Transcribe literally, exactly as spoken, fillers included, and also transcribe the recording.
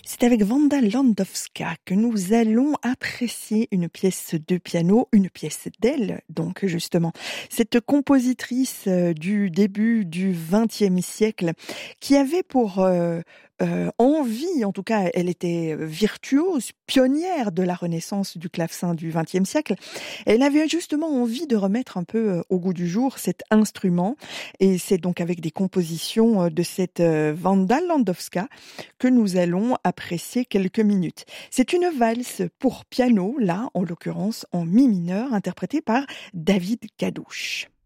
C'est avec Wanda Landowska que nous allons apprécier une pièce de piano, une pièce d'elle, donc justement. Cette compositrice euh, du début du vingtième siècle qui avait pour euh, euh, envie, en tout cas elle était virtuose, pionnière de la renaissance du clavecin du vingtième siècle, elle avait justement envie de remettre un peu euh, au goût du jour cet instrument et c'est donc avec des compositions euh, de cette euh, Wanda Landowska que nous allons apprécier quelques minutes. C'est une valse pour piano, là, en l'occurrence en mi mineur, interprétée par David Gadouche.